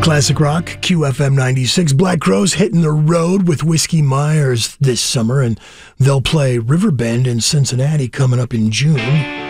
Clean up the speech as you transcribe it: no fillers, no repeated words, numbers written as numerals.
Classic Rock, QFM 96. Black Crowes hitting the road with Whiskey Myers this summer, and they'll play Riverbend in Cincinnati coming up in June.